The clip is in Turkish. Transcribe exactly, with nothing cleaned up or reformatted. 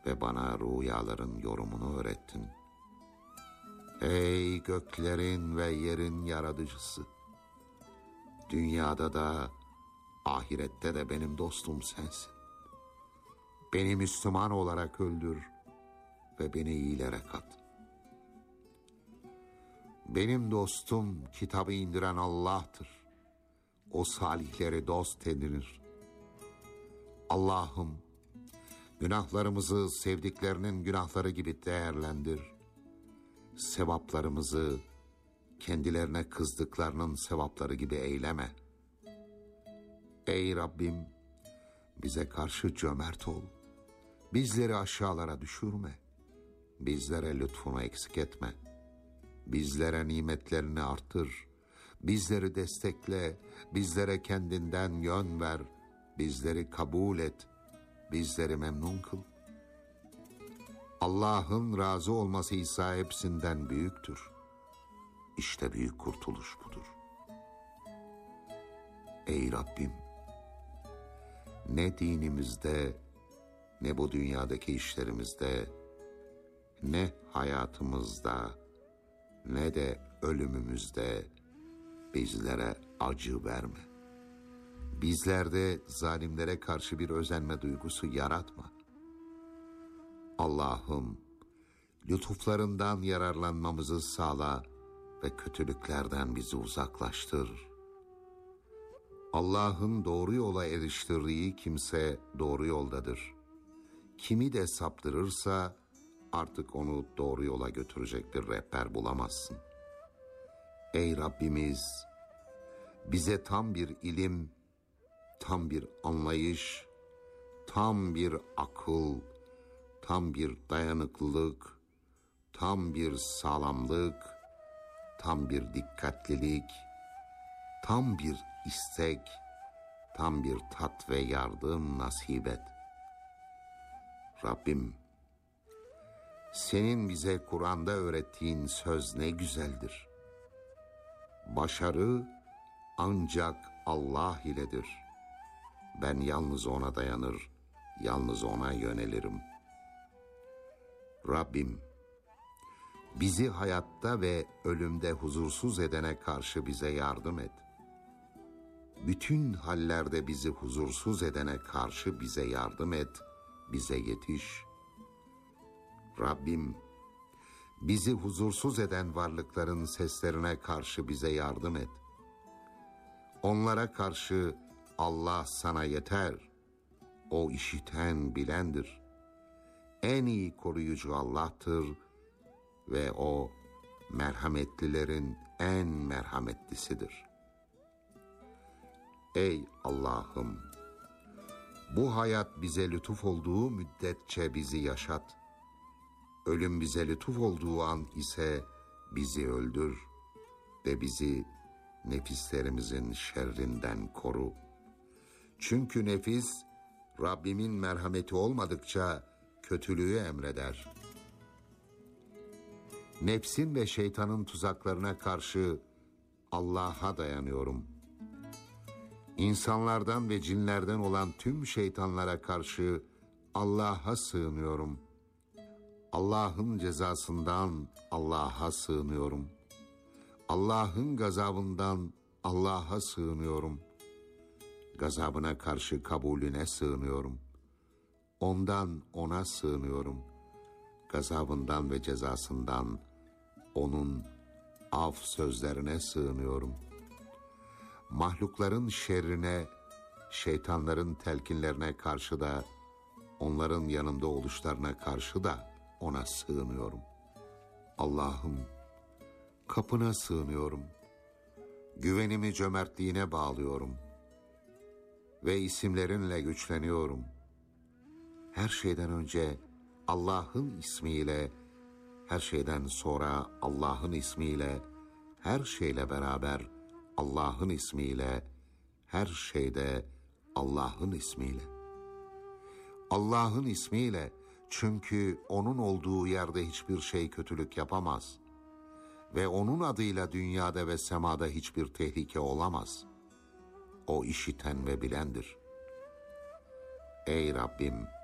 ve bana rüyaların yorumunu öğrettin. Ey göklerin ve yerin yaratıcısı! Dünyada da, ahirette de benim dostum sensin. Beni Müslüman olarak öldür ve beni iyilere kat. Benim dostum kitabı indiren Allah'tır. O salihleri dost edinir. Allah'ım, günahlarımızı sevdiklerinin günahları gibi değerlendir. Sevaplarımızı kendilerine kızdıklarının sevapları gibi eyleme. Ey Rabbim, bize karşı cömert ol. Bizleri aşağılara düşürme. Bizlere lütfunu eksik etme. Bizlere nimetlerini artır. Bizleri destekle. Bizlere kendinden yön ver. Bizleri kabul et. Bizleri memnun kıl. Allah'ın razı olması ise hepsinden büyüktür. İşte büyük kurtuluş budur. Ey Rabbim, ne dinimizde, ne bu dünyadaki işlerimizde, ne hayatımızda, ne de ölümümüzde bizlere acı verme. Bizlerde zalimlere karşı bir özenme duygusu yaratma. Allah'ım, lütuflarından yararlanmamızı sağla ve kötülüklerden bizi uzaklaştır. Allah'ın doğru yola eriştirdiği kimse doğru yoldadır. Kimi de saptırırsa artık onu doğru yola götürecek bir rehber bulamazsın. Ey Rabbimiz, bize tam bir ilim, tam bir anlayış, tam bir akıl, tam bir dayanıklılık, tam bir sağlamlık, tam bir dikkatlilik, tam bir istek, tam bir tat ve yardım nasip et. Rabbim, senin bize Kur'an'da öğrettiğin söz ne güzeldir. Başarı ancak Allah iledir. Ben yalnız ona dayanır, yalnız ona yönelirim. Rabbim, bizi hayatta ve ölümde huzursuz edene karşı bize yardım et. Bütün hallerde bizi huzursuz edene karşı bize yardım et, bize yetiş. Rabbim, bizi huzursuz eden varlıkların seslerine karşı bize yardım et. Onlara karşı Allah sana yeter. O işiten bilendir. En iyi koruyucu Allah'tır ve o merhametlilerin en merhametlisidir. Ey Allah'ım, bu hayat bize lütuf olduğu müddetçe bizi yaşat. Ölüm bize lütuf olduğu an ise bizi öldür ve bizi nefislerimizin şerrinden koru. Çünkü nefis, Rabbimin merhameti olmadıkça kötülüğü emreder. Nefsin ve şeytanın tuzaklarına karşı Allah'a dayanıyorum. İnsanlardan ve cinlerden olan tüm şeytanlara karşı Allah'a sığınıyorum. Allah'ın cezasından Allah'a sığınıyorum. Allah'ın gazabından Allah'a sığınıyorum. Gazabına karşı kabulüne sığınıyorum. Ondan ona sığınıyorum. Gazabından ve cezasından onun af sözlerine sığınıyorum. Mahlukların şerrine, şeytanların telkinlerine karşı da, onların yanında oluşlarına karşı da ona sığınıyorum. Allah'ım, kapına sığınıyorum. Güvenimi cömertliğine bağlıyorum. Ve isimlerinle güçleniyorum. Her şeyden önce Allah'ın ismiyle, her şeyden sonra Allah'ın ismiyle, her şeyle beraber Allah'ın ismiyle, her şeyde Allah'ın ismiyle. Allah'ın ismiyle, çünkü onun olduğu yerde hiçbir şey kötülük yapamaz. Ve onun adıyla dünyada ve semada hiçbir tehlike olamaz. O işiten ve bilendir. Ey Rabbim,